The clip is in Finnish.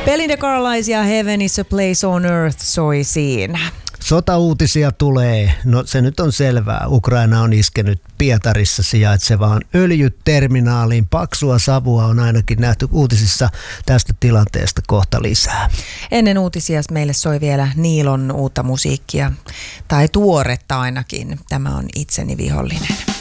Belinda Carlisle ja Heaven is a Place on Earth soi siinä. Sotauutisia tulee. No se nyt on selvää. Ukraina on iskenyt Pietarissa sijaitsevaan öljyterminaaliin. Paksua savua on ainakin nähty uutisissa tästä tilanteesta kohta lisää. Ennen uutisia meille soi vielä Niilon uutta musiikkia, tai tuoretta ainakin. Tämä on Itseni vihollinen.